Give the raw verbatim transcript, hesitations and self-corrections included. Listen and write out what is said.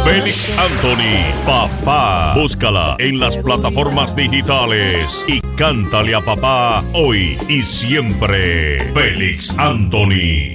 Félix Anthony, papá. Búscala en las plataformas digitales y cántale a papá hoy y siempre. Félix Anthony.